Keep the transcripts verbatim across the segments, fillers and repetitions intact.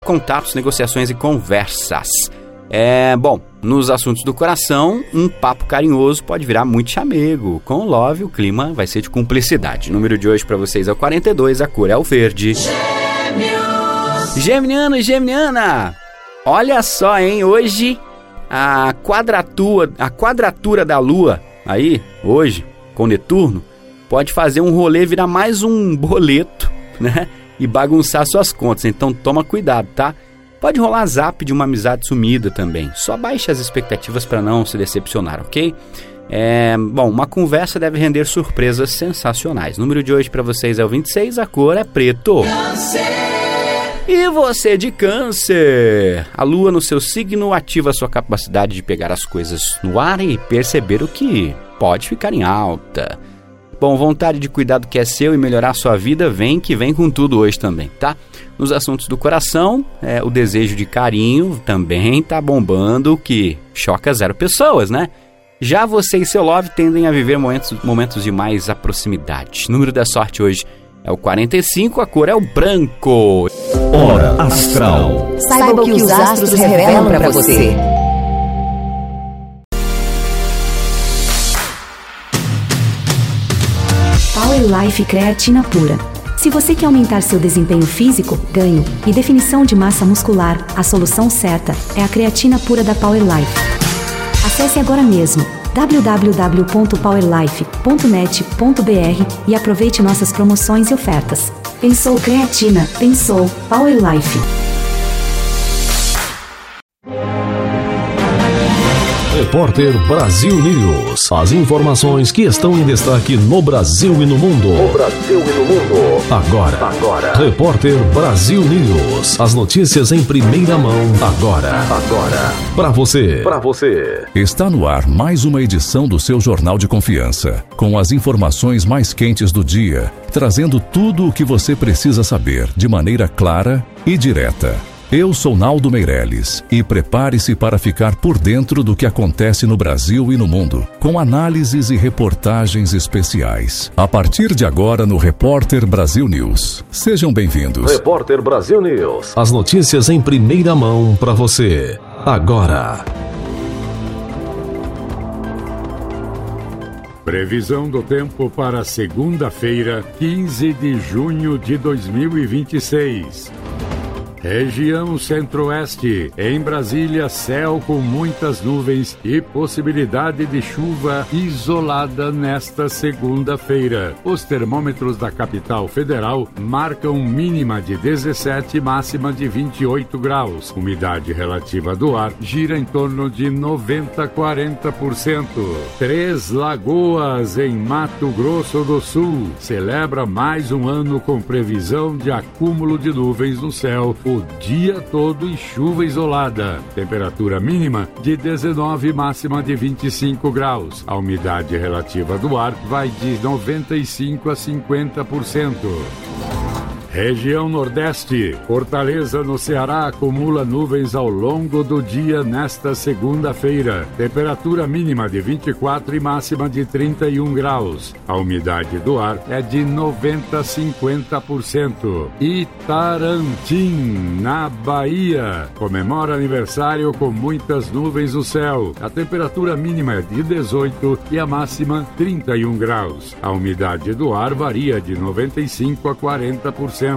contatos, negociações e conversas. É, bom, nos assuntos do coração, um papo carinhoso pode virar muito chamego. Com o Love, o clima vai ser de cumplicidade. O número de hoje para vocês é o quarenta e dois, a cor é o verde. Gêmeos! Geminiano e Geminiana! Olha só, hein? Hoje, a quadratura, a quadratura da Lua, aí, hoje, com Netuno, pode fazer um rolê virar mais um boleto, né? E bagunçar suas contas. Então, toma cuidado, tá? Pode rolar zap de uma amizade sumida também. Só baixe as expectativas para não se decepcionar, ok? É, bom, uma conversa deve render surpresas sensacionais. O número de hoje para vocês é o vinte e seis, a cor é preto. Câncer. E você de Câncer? A Lua no seu signo ativa a sua capacidade de pegar as coisas no ar e perceber o que pode ficar em alta. Bom, vontade de cuidar do que é seu e melhorar a sua vida vem que vem com tudo hoje também, tá? Nos assuntos do coração, é, o desejo de carinho também tá bombando, que choca zero pessoas, né? Já você e seu love tendem a viver momentos, momentos de mais proximidade. O número da sorte hoje é o quarenta e cinco, a cor é o branco. Hora Astral. Saiba o que os astros revelam para você. Power Life Creatina Pura. Se você quer aumentar seu desempenho físico, ganho e definição de massa muscular, a solução certa é a creatina pura da Power Life. Acesse agora mesmo w w w ponto power life ponto net ponto b r e aproveite nossas promoções e ofertas. Pensou creatina, pensou Power Life. Repórter Brasil News. As informações que estão em destaque no Brasil e no mundo. No Brasil e no mundo. Agora. Agora. Repórter Brasil News. As notícias em primeira mão. Agora. Agora. Para você. Para você. Está no ar mais uma edição do seu Jornal de Confiança, com as informações mais quentes do dia, trazendo tudo o que você precisa saber de maneira clara e direta. Eu sou Naldo Meirelles e prepare-se para ficar por dentro do que acontece no Brasil e no mundo, com análises e reportagens especiais. A partir de agora no Repórter Brasil News. Sejam bem-vindos. Repórter Brasil News. As notícias em primeira mão para você. Agora. Previsão do tempo para segunda-feira, quinze de junho de dois mil e vinte e seis. Região Centro-Oeste. Em Brasília, céu com muitas nuvens e possibilidade de chuva isolada nesta segunda-feira. Os termômetros da capital federal marcam mínima de dezessete e máxima de vinte e oito graus. Umidade relativa do ar gira em torno de noventa a quarenta por cento. Três Lagoas, em Mato Grosso do Sul, celebra mais um ano com previsão de acúmulo de nuvens no céu o dia todo e chuva isolada. Temperatura mínima de dezenove, máxima de vinte e cinco graus. A umidade relativa do ar vai de noventa e cinco a cinquenta por cento. Região Nordeste. Fortaleza, no Ceará, acumula nuvens ao longo do dia nesta segunda-feira. Temperatura mínima de vinte e quatro e máxima de trinta e um graus. A umidade do ar é de noventa a cinquenta por cento. Itarantim, na Bahia, comemora aniversário com muitas nuvens no céu. A temperatura mínima é de dezoito e a máxima trinta e um graus. A umidade do ar varia de noventa e cinco a quarenta por cento.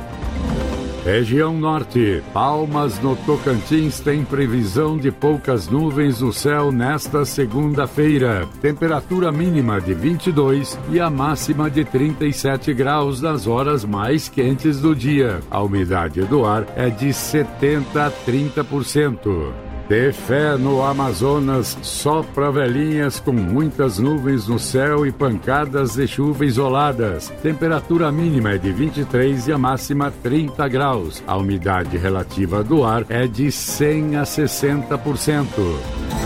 Região Norte. Palmas, no Tocantins, tem previsão de poucas nuvens no céu nesta segunda-feira. Temperatura mínima de vinte e dois e a máxima de trinta e sete graus nas horas mais quentes do dia. A umidade do ar é de setenta a trinta por cento. Tefé, no Amazonas, sopra velhinhas com muitas nuvens no céu e pancadas de chuva isoladas. Temperatura mínima é de vinte e três e a máxima trinta graus. A umidade relativa do ar é de cem a sessenta por cento.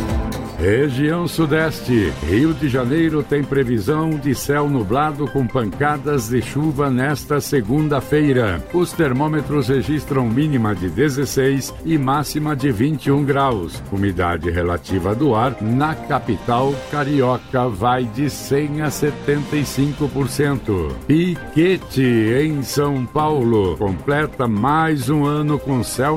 Região Sudeste. Rio de Janeiro tem previsão de céu nublado com pancadas de chuva nesta segunda-feira. Os termômetros registram mínima de dezesseis e máxima de vinte e um graus. Umidade relativa do ar na capital carioca vai de cem a setenta e cinco por cento. Piquete, em São Paulo, completa mais um ano com céu